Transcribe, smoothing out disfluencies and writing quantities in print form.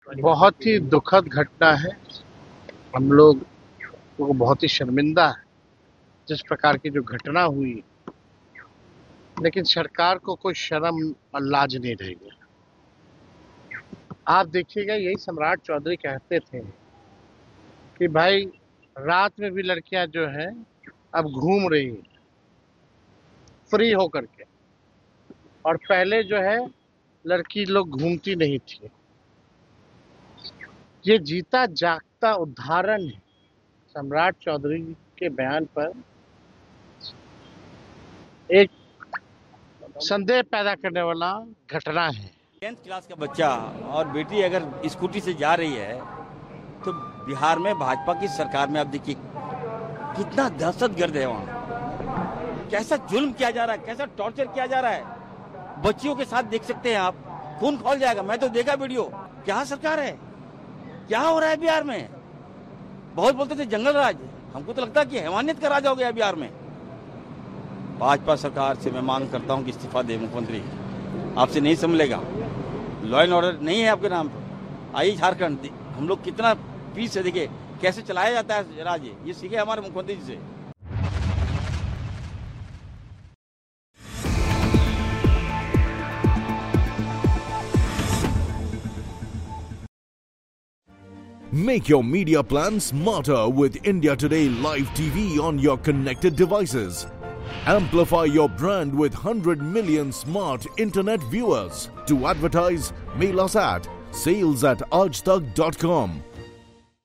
बहुत ही दुखद घटना है। हम लोग को बहुत ही शर्मिंदा है जिस प्रकार की जो घटना हुई, लेकिन सरकार को कोई शर्म और लाज नहीं रह गया। आप देखिएगा, यही सम्राट चौधरी कहते थे कि भाई रात में भी लड़कियां जो है अब घूम रही हैं फ्री होकर के, और पहले जो है लड़की लोग घूमती नहीं थी। ये जीता जागता उदाहरण है सम्राट चौधरी के बयान पर एक संदेह पैदा करने वाला घटना है। 10th क्लास का बच्चा और बेटी अगर स्कूटी से जा रही है तो बिहार में भाजपा की सरकार में आप देखिए कितना दहशतगर्द है। वहाँ कैसा जुल्म किया जा रहा है, कैसा टॉर्चर किया जा रहा है। बच्चियों के साथ देख सकते हैं आप, खून खौल जाएगा। मैं तो देखा वीडियो। क्या सरकार है, क्या हो रहा है बिहार में। बहुत बोलते थे जंगल राज, हमको तो लगता है कि हैवानियत का राज हो गया बिहार में। भाजपा सरकार से मैं मांग करता हूं कि इस्तीफा दे मुख्यमंत्री। आपसे नहीं संभलेगा, लॉ एंड ऑर्डर नहीं है आपके नाम पर। आइए झारखंड, हम लोग कितना पीस से देखिए कैसे चलाया जाता है राज्य, ये सीखे हमारे मुख्यमंत्री जी से। Make your media plan smarter with India Today Live TV on your connected devices. Amplify your brand with 100 million smart internet viewers. To advertise, mail us at sales@aajtak.com